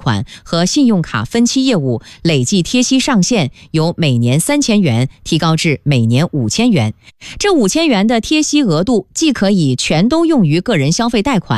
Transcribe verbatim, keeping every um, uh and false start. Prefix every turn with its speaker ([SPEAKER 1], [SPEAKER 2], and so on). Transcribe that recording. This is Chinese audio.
[SPEAKER 1] 款和信用卡分期业务累计贴息上限由每年三千元提高至每年五千元。这五千元的贴息额度既可以全都用于个人消费贷款，